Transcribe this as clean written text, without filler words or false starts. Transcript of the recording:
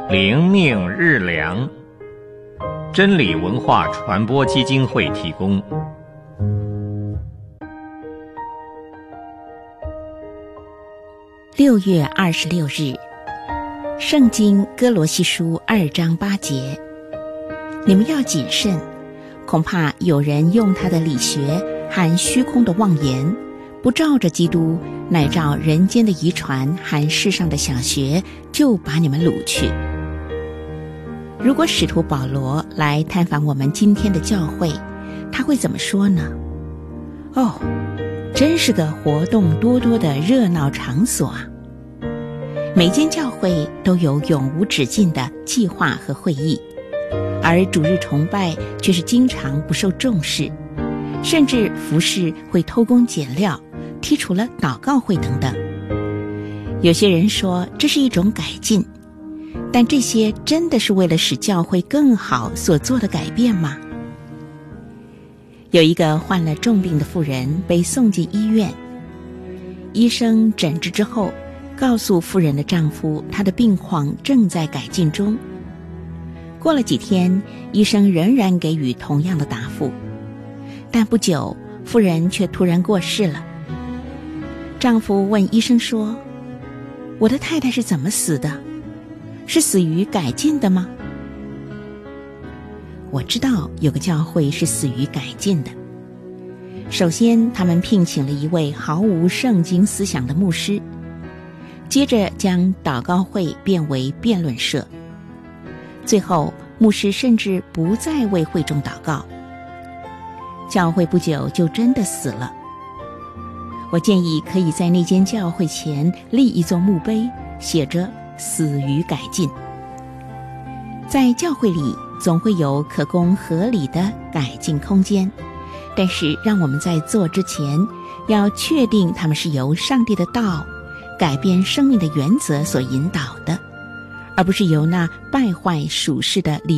灵命日粮，真理文化传播基金会提供。 6月26日，圣经哥罗西书2章8节，你们要谨慎，恐怕有人用他的理学和虚空的妄言，不照着基督，乃照人间的遗传和世上的小学，就把你们掳去。如果使徒保罗来探访我们今天的教会，他会怎么说呢？哦，真是个活动多多的热闹场所啊！每间教会都有永无止境的计划和会议，而主日崇拜却是经常不受重视，甚至服事会偷工减料，剔除了祷告会等等。有些人说这是一种改进，但这些真的是为了使教会更好所做的改变吗？有一个患了重病的妇人被送进医院，医生诊治之后，告诉妇人的丈夫，她的病况正在改进中。过了几天，医生仍然给予同样的答复，但不久，妇人却突然过世了。丈夫问医生说：“我的太太是怎么死的？是死于改进的吗？”我知道有个教会是死于改进的。首先，他们聘请了一位毫无圣经思想的牧师，接着将祷告会变为辩论社，最后牧师甚至不再为会众祷告。教会不久就真的死了。我建议可以在那间教会前立一座墓碑，写着“死于改进”。在教会里总会有可供合理的改进空间，但是让我们在做之前要确定他们是由上帝的道改变生命的原则所引导的，而不是由那败坏属世的理